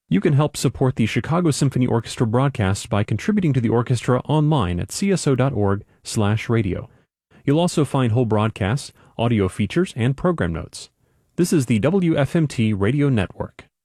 You can help support the Chicago Symphony Orchestra broadcast by contributing to the orchestra online at cso.org/radio. You'll also find whole broadcasts, audio features, and program notes. This is the WFMT Radio Network.